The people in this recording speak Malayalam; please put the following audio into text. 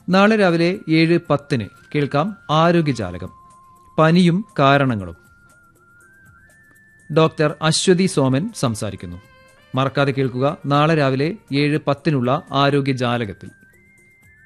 നാളെ രാവിലെ 7:10 കേൾക്കാം ആരോഗ്യജാലകം, പനിയും കാരണങ്ങളും. ഡോക്ടർ അശ്വതി സോമൻ സംസാരിക്കുന്നു. മറക്കാതെ കേൾക്കുക നാളെ രാവിലെ 7:10 ആരോഗ്യജാലകത്തിൽ.